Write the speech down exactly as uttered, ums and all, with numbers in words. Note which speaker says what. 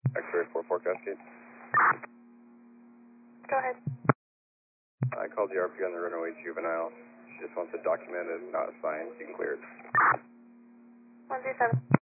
Speaker 1: X-ray four four Cascade.
Speaker 2: Go ahead.
Speaker 1: I called the R P on the runaway juvenile. She just wants it documented, not signed. You can clear it.
Speaker 2: one three seven.